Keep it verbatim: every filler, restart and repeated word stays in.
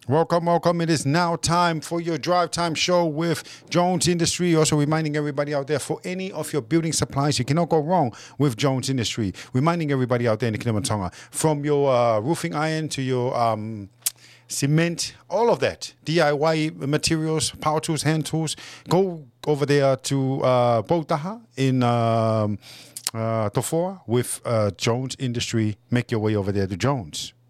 Welcome, welcome. It is now time for your Drive Time show with Jones Industry. Also reminding everybody out there, for any of your building supplies, you cannot go wrong with Jones Industry. Reminding everybody out there in the Kingdom of Tonga, from your uh, roofing iron to your um, cement, all of that, D I Y materials, power tools, hand tools, go over there to uh, Poutaha in um, uh, Tofoa with uh, Jones Industry. Make your way over there to Jones.